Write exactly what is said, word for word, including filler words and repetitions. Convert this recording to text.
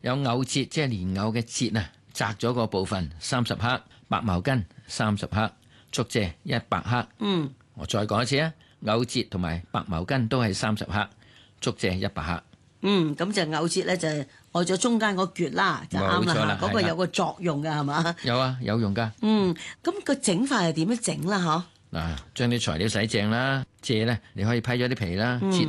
有藕節，即係蓮藕嘅節啊，摘咗個部分三十克，白茅根三十克，竹蔗一百克。 嗯， 我再講一次啊，藕節同埋白茅根都係三十克，竹蔗一百克。 嗯，咁就藕節咧就係愛咗中間嗰橛啦，就啱冇錯啦啦嚇，嗰個係啦有個作用嘅係嘛？ 有啊，有用噶。 嗯，咁個整法係點樣整啦？嗬？ 嗱，將啲材料洗淨啦，蔗咧你可以批咗啲皮啦， 嗯切